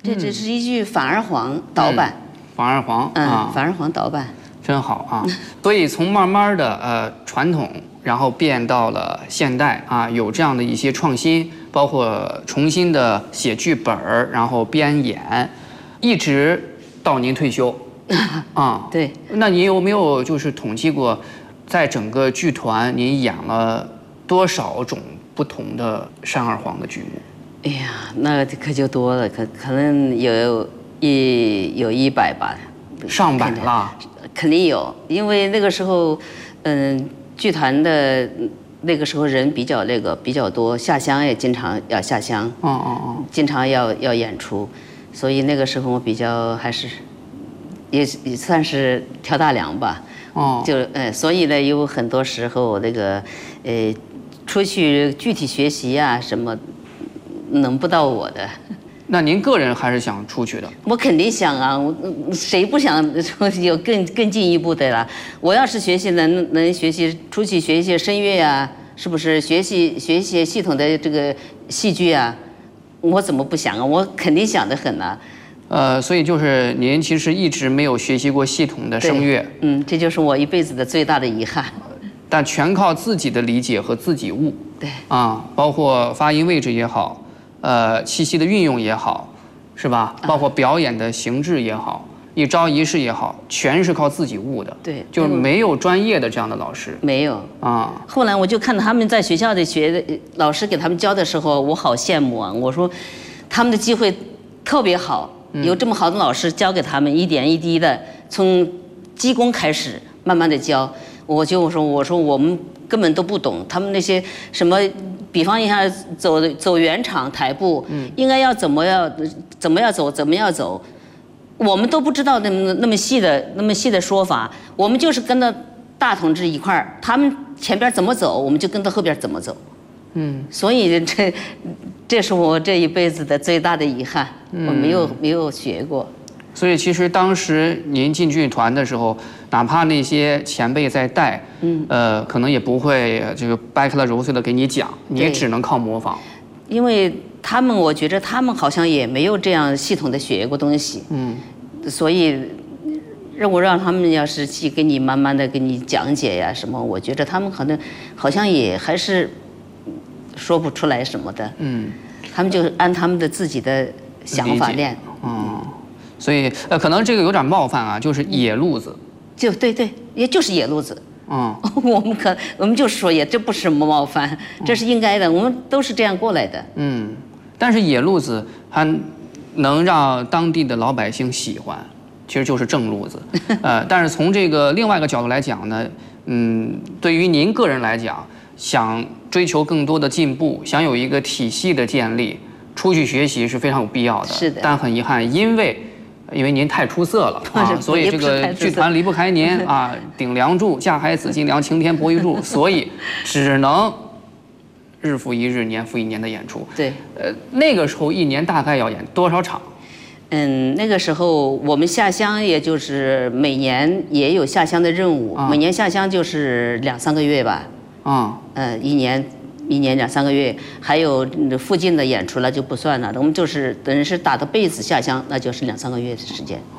这只是一句反二黄导版。 反二黄啊， 反二黄导版。 真好啊！所以从慢慢的传统，然后变到了现代啊，有这样的一些创新，包括重新的写剧本然后编演，一直到您退休啊。 对。 那您有没有就是统计过，在整个剧团您演了多少种不同的单二黄的剧目？ 哎呀，那可就多了，可能有100吧。 上百了。 肯定有，因为那个时候，剧团的那个时候人比较多，下乡也经常要下乡，经常要演出，所以那个时候我比较还是也算是挑大梁吧，所以呢有很多时候那个出去具体学习啊什么，轮不到我的。 那您个人还是想出去的？ 我肯定想啊，谁不想说有更进一步的啦？我要是学习能学习出去学一些声乐啊，是不是学一些系统的这个戏剧啊？我怎么不想啊？我肯定想得很啊。 所以就是您其实一直没有学习过系统的声乐。 这就是我一辈子的最大的遗憾。 但全靠自己的理解和自己悟。 对。 包括发音位置也好。气息的运用也好，是吧？包括表演的形制也好，一招一式也好，全是靠自己悟的。 对， 就是没有专业的这样的老师。 没有后来我就看到他们在学校里老师给他们教的时候，我好羡慕啊！我说，他们的机会特别好，有这么好的老师教给他们，一点一滴的从基功开始，慢慢的教。我说我们根本都不懂，他们那些什么。比方一下走圆场台步，应该要怎么样走，我们都不知道那么细的说法，我们就是跟着大同志一块儿，他们前边怎么走，我们就跟着后边怎么走。所以这是我这一辈子的最大的遗憾，我没有学过。 所以其实当时您进剧团的时候，哪怕那些前辈在带，可能也不会这个掰开了揉碎了给你讲，你也只能靠模仿。 因为我觉得他们好像也没有这样系统的学过东西，所以让他们要是去给你慢慢的给你讲解呀什么，我觉得他们好像也还是说不出来什么的，他们就按他们的自己的想法练， 所以可能这个有点冒犯啊，就是野路子， 对，也就是野路子。我们就是说这不是什么冒犯，这是应该的，我们都是这样过来的。 但是野路子还能让当地的老百姓喜欢，其实就是正路子。但是从这个另外一个角度来讲呢，对于您个人来讲，想追求更多的进步，想有一个体系的建立，出去学习是非常有必要的。 是的。 但很遗憾，因为您太出色了所以这个剧团离不开您顶梁柱，架海紫金梁，擎天博玉柱，所以只能日复一日，年复一年的演出。 对。 那个时候一年大概要演多少场？ 那个时候我们下乡，也就是每年也有下乡的任务，每年下乡就是2-3个月吧。一年2-3个月，还有附近的演出了就不算了，我们就是等于是打的被子下乡，那就是2-3个月的时间。